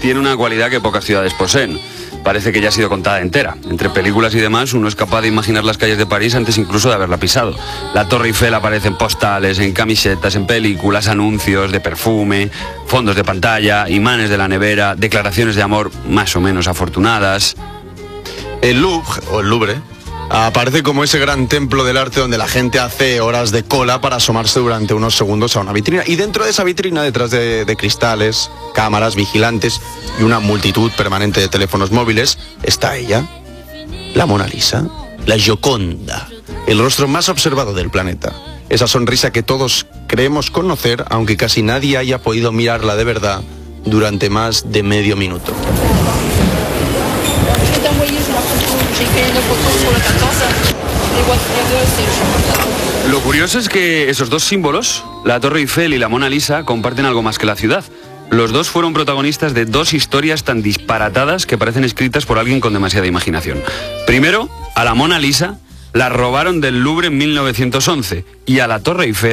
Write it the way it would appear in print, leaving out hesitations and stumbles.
tiene una cualidad que pocas ciudades poseen. Parece que ya ha sido contada entera. Entre películas y demás, uno es capaz de imaginar las calles de París antes incluso de haberla pisado. La Torre Eiffel aparece en postales, en camisetas, en películas, anuncios de perfume, fondos de pantalla, imanes de la nevera, declaraciones de amor más o menos afortunadas. El Louvre, o el Louvre, aparece como ese gran templo del arte donde la gente hace horas de cola para asomarse durante unos segundos a una vitrina. Y dentro de esa vitrina, detrás de cristales, cámaras, vigilantes y una multitud permanente de teléfonos móviles, está ella, la Mona Lisa, la Gioconda, el rostro más observado del planeta. Esa sonrisa que todos creemos conocer, aunque casi nadie haya podido mirarla de verdad durante más de medio minuto. Lo curioso es que esos dos símbolos, la Torre Eiffel y la Mona Lisa, comparten algo más que la ciudad. Los dos fueron protagonistas de dos historias tan disparatadas que parecen escritas por alguien con demasiada imaginación. Primero, a la Mona Lisa la robaron del Louvre en 1911 y a la Torre Eiffel